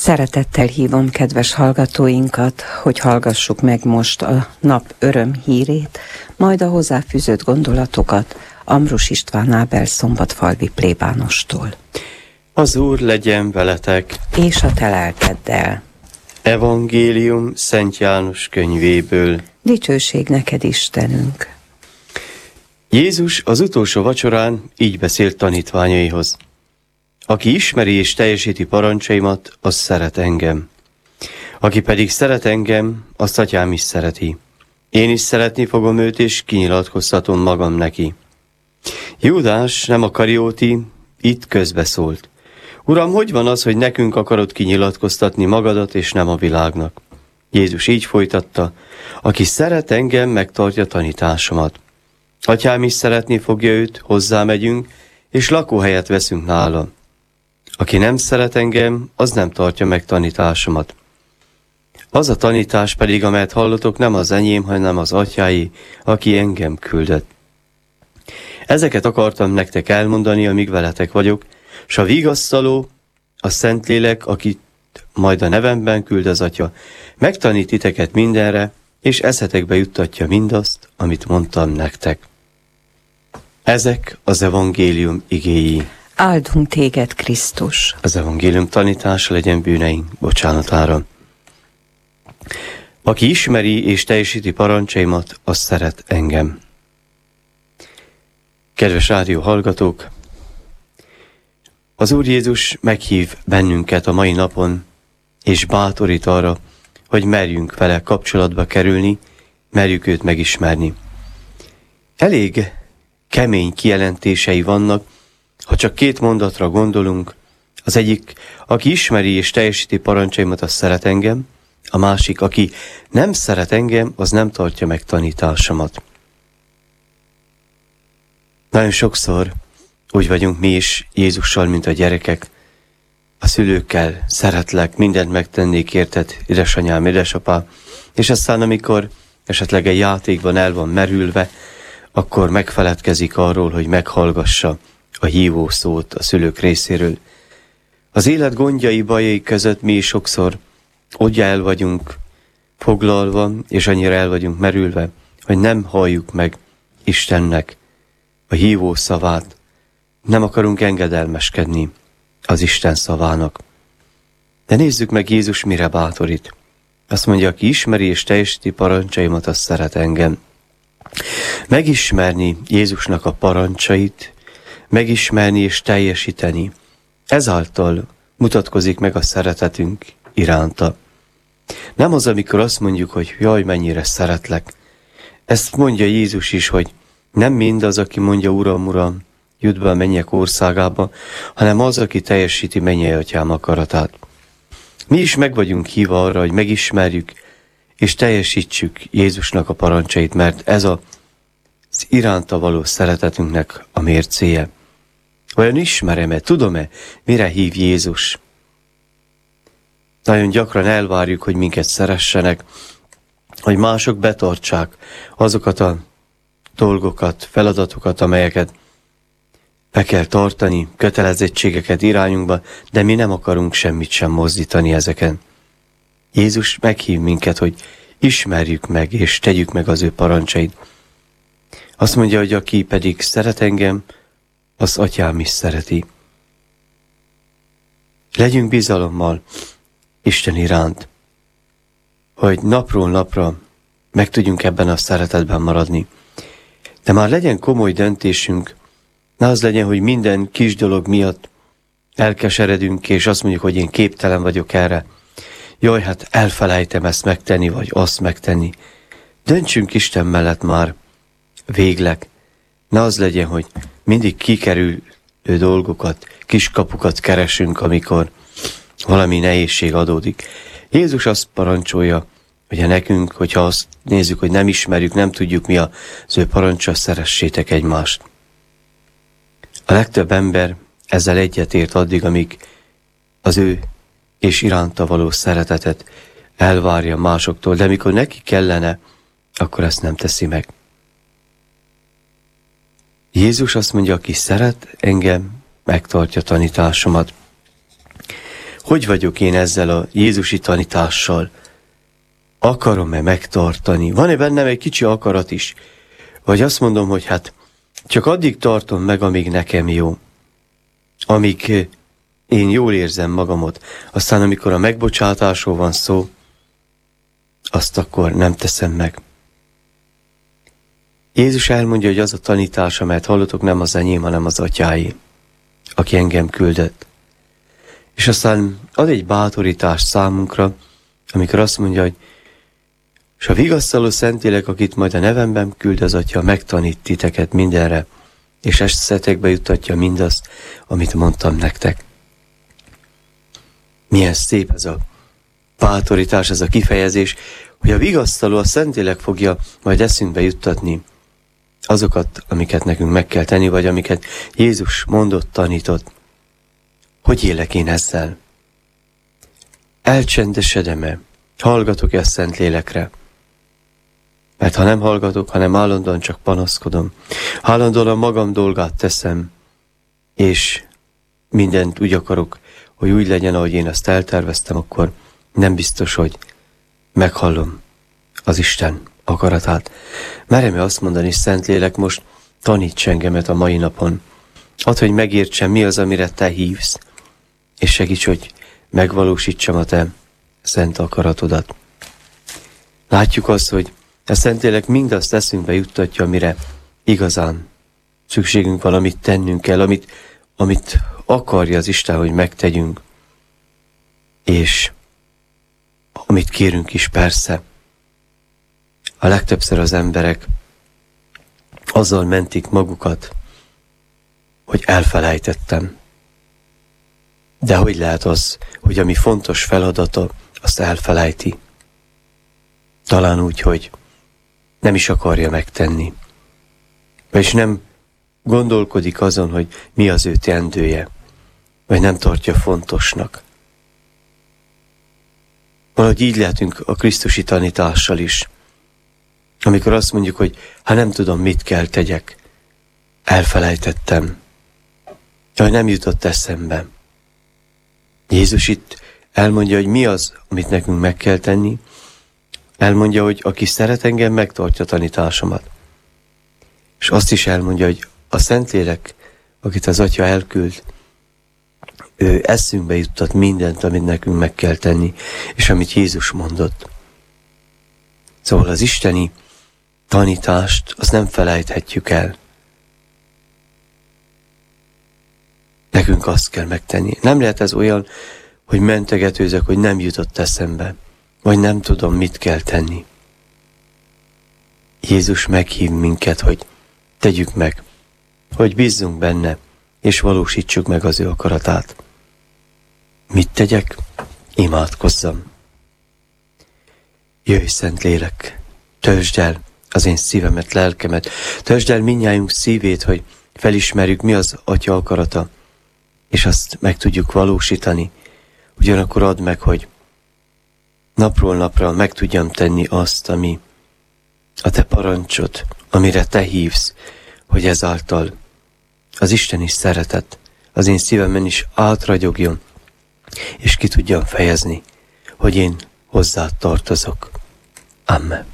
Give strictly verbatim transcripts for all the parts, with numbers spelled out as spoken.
Szeretettel hívom kedves hallgatóinkat, hogy hallgassuk meg most a nap öröm hírét, majd a hozzáfűzött gondolatokat Ambrus István Ábel szombatfalvi plébánostól. Az Úr legyen veletek, És a te lelkeddel. Evangélium Szent János könyvéből. Dicsőség neked, Istenünk! Jézus az utolsó vacsorán így beszélt tanítványaihoz. Aki ismeri és teljesíti parancsaimat, az szeret engem. Aki pedig szeret engem, azt Atyám is szereti. Én is szeretni fogom őt, és kinyilatkoztatom magam neki. Júdás, nem a Karióti, itt közbeszólt. Uram, hogy van az, hogy nekünk akarod kinyilatkoztatni magadat, és nem a világnak? Jézus így folytatta, aki szeret engem, megtartja tanításomat. Atyám is szeretni fogja őt, hozzámegyünk, és lakóhelyet veszünk nála. Aki nem szeret engem, az nem tartja meg tanításomat. Az a tanítás pedig, amelyet hallotok, nem az enyém, hanem az Atyái, aki engem küldött. Ezeket akartam nektek elmondani, amíg veletek vagyok, s a vigasztaló, a Szentlélek, akit majd a nevemben küld az Atya, megtanít titeket mindenre, és eszetekbe juttatja mindazt, amit mondtam nektek. Ezek az evangélium igéi. Áldunk téged, Krisztus! Az evangélium tanítása legyen bűneink bocsánatára. Aki ismeri és teljesíti parancsaimat, az szeret engem. Kedves rádió hallgatók! Az Úr Jézus meghív bennünket a mai napon, és bátorít arra, hogy merjünk vele kapcsolatba kerülni, merjük őt megismerni. Elég kemény kijelentései vannak, ha csak két mondatra gondolunk. Az egyik, aki ismeri és teljesíti parancsaimat, az szeret engem, a másik, aki nem szeret engem, az nem tartja meg tanításomat. Nagyon sokszor úgy vagyunk mi is Jézussal, mint a gyerekek. A szülőkkel szeretlek, mindent megtennék érted, édesanyám, édesapá, és aztán amikor esetleg egy játékban el van merülve, akkor megfeledkezik arról, hogy meghallgassa a hívó szót a szülők részéről. Az élet gondjai, bajai között mi is sokszor úgy el vagyunk foglalva, és annyira el vagyunk merülve, hogy nem halljuk meg Istennek a hívó szavát, nem akarunk engedelmeskedni az Isten szavának. De nézzük meg, Jézus mire bátorít. Azt mondja, aki ismeri és teljesíti parancsaimat, az szeret engem. Megismerni Jézusnak a parancsait, megismerni és teljesíteni, ezáltal mutatkozik meg a szeretetünk iránta. Nem az, amikor azt mondjuk, hogy jaj, mennyire szeretlek. Ezt mondja Jézus is, hogy nem mindaz, aki mondja, Uram, Uram, jut be a mennyek országába, hanem az, aki teljesíti mennyei Atyám akaratát. Mi is meg vagyunk hívva arra, hogy megismerjük és teljesítsük Jézusnak a parancsait, mert ez a, az iránta való szeretetünknek a mércéje. Olyan ismerem-e, tudom-e, mire hív Jézus? Nagyon gyakran elvárjuk, hogy minket szeressenek, hogy mások betartsák azokat a dolgokat, feladatokat, amelyeket be kell tartani, kötelezettségeket irányunkba, de mi nem akarunk semmit sem mozdítani ezeken. Jézus meghív minket, hogy ismerjük meg és tegyük meg az ő parancsait. Azt mondja, hogy aki pedig szeret engem, az Atyám is szereti. Legyünk bizalommal Isten iránt, hogy napról napra meg tudjunk ebben a szeretetben maradni. De már legyen komoly döntésünk, ne az legyen, hogy minden kis dolog miatt elkeseredünk, és azt mondjuk, hogy én képtelen vagyok erre. Jaj, hát elfelejtem ezt megtenni, vagy azt megtenni. Döntsünk Isten mellett már végleg. Ne az legyen, hogy mindig kikerülő dolgokat, kiskapukat keresünk, amikor valami nehézség adódik. Jézus azt parancsolja, hogy nekünk, hogyha azt nézzük, hogy nem ismerjük, nem tudjuk mi az ő parancsa, szeressétek egymást. A legtöbb ember ezzel egyetért addig, amíg az ő és iránta való szeretetet elvárja másoktól, de mikor neki kellene, akkor ezt nem teszi meg. Jézus azt mondja, aki szeret engem, megtartja tanításomat. hogy vagyok én ezzel a jézusi tanítással? Akarom-e megtartani? Van-e bennem egy kicsi akarat is? Vagy azt mondom, hogy hát csak addig tartom meg, amíg nekem jó. Amíg én jól érzem magamot. Aztán amikor a megbocsátásról van szó, azt akkor nem teszem meg. Jézus elmondja, hogy az a tanítás, amelyet hallotok, nem az enyém, hanem az atyáé, aki engem küldött. És aztán ad egy bátorítást számunkra, amikor azt mondja, hogy és a vigasztaló Szentlélek, akit majd a nevemben küld az Atya, megtanít titeket mindenre, és eszetekbe juttatja mindazt, amit mondtam nektek. Milyen szép ez a bátorítás, ez a kifejezés, hogy a vigasztaló, a Szentlélek fogja majd eszünkbe juttatni azokat, amiket nekünk meg kell tenni, vagy amiket Jézus mondott, tanított. Hogy élek én ezzel? Elcsendesedem-e? Hallgatok-e a Szentlélekre? Mert ha nem hallgatok, hanem állandóan csak panaszkodom, állandóan a magam dolgát teszem, és mindent úgy akarok, hogy úgy legyen, ahogy én azt elterveztem, akkor nem biztos, hogy meghallom az Isten akaratát. Merem-e azt mondani, Szentlélek, most taníts engemet a mai napon. Add, hogy megértsem, mi az, amire te hívsz, és segíts, hogy megvalósítsam a te szent akaratodat. Látjuk azt, hogy a Szentlélek mindazt eszünkbe juttatja, amire igazán szükségünk van, amit tennünk kell, amit, amit akarja az Isten, hogy megtegyünk. És amit kérünk is, persze. A legtöbbször az emberek azzal mentik magukat, hogy elfelejtettem. De hogy lehet az, hogy ami fontos feladata, azt elfelejti? Talán úgy, hogy nem is akarja megtenni. Vagyis nem gondolkodik azon, hogy mi az ő teendője, vagy nem tartja fontosnak. Valahogy így lehetünk a krisztusi tanítással is. Amikor azt mondjuk, hogy hát nem tudom, mit kell tegyek, elfelejtettem, vagy nem jutott eszembe. Jézus itt elmondja, hogy mi az, amit nekünk meg kell tenni. Elmondja, hogy aki szeret engem, megtartja tanításomat. És azt is elmondja, hogy a Szentlélek, akit az Atya elküld, ő eszünkbe juttat mindent, amit nekünk meg kell tenni, és amit Jézus mondott. Szóval az isteni tanítást, azt nem felejthetjük el. Nekünk azt kell megtenni. Nem lehet ez olyan, hogy mentegetőzök, hogy nem jutott eszembe, vagy nem tudom, mit kell tenni. Jézus meghív minket, hogy tegyük meg, hogy bízzunk benne, és valósítsuk meg az ő akaratát. Mit tegyek? Imádkozzam. Jöjj, Szentlélek, töltsd el az én szívemet, lelkemet, töltsd el mindnyájunk szívét, hogy felismerjük, mi az Atya akarata, és azt meg tudjuk valósítani. Ugyanakkor add meg, hogy napról napra meg tudjam tenni azt, ami a te parancsod, amire te hívsz, hogy ezáltal az isteni szeretet az én szívemen is átragyogjon, és ki tudjam fejezni, hogy én hozzád tartozok. Amen.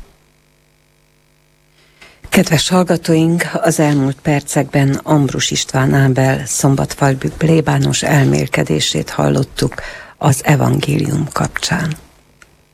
Kedves hallgatóink, az elmúlt percekben Ambrus István Ábel szombatfalvi plébános elmélkedését hallottuk az evangélium kapcsán.